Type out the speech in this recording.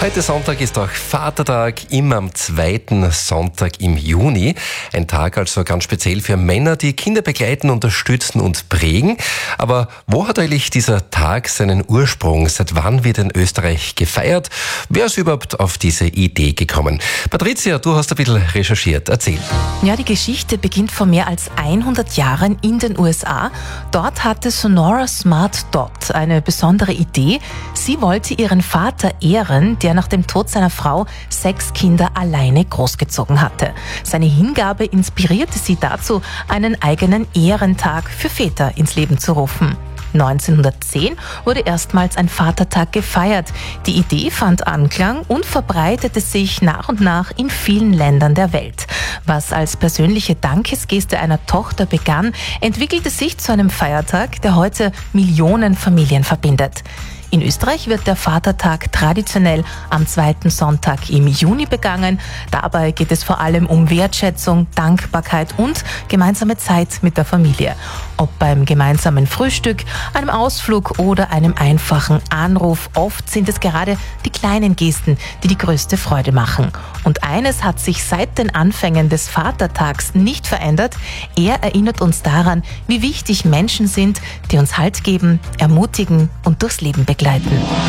Heute Sonntag ist auch Vatertag, immer am zweiten Sonntag im Juni. Ein Tag also ganz speziell für Männer, die Kinder begleiten, unterstützen und prägen. Aber wo hat eigentlich dieser Tag seinen Ursprung? Seit wann wird in Österreich gefeiert? Wer ist überhaupt auf diese Idee gekommen? Patricia, du hast ein bisschen recherchiert. Erzähl. Ja, die Geschichte beginnt vor mehr als 100 Jahren in den USA. Dort hatte Sonora Smart Dot eine besondere Idee. Sie wollte ihren Vater ehren, der nach dem Tod seiner Frau 6 Kinder alleine großgezogen hatte. Seine Hingabe inspirierte sie dazu, einen eigenen Ehrentag für Väter ins Leben zu rufen. 1910 wurde erstmals ein Vatertag gefeiert. Die Idee fand Anklang und verbreitete sich nach und nach in vielen Ländern der Welt. Was als persönliche Dankesgeste einer Tochter begann, entwickelte sich zu einem Feiertag, der heute Millionen Familien verbindet. In Österreich wird der Vatertag traditionell am zweiten Sonntag im Juni begangen. Dabei geht es vor allem um Wertschätzung, Dankbarkeit und gemeinsame Zeit mit der Familie. Ob beim gemeinsamen Frühstück, einem Ausflug oder einem einfachen Anruf, oft sind es gerade die kleinen Gesten, die die größte Freude machen. Und eines hat sich seit den Anfängen des Vatertags nicht verändert. Er erinnert uns daran, wie wichtig Menschen sind, die uns Halt geben, ermutigen und durchs Leben begleiten.